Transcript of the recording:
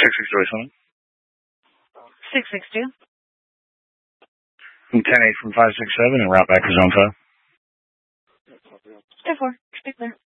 662. 662. 10-8 from 567 and route back to zone 5. 10-4. Speak there.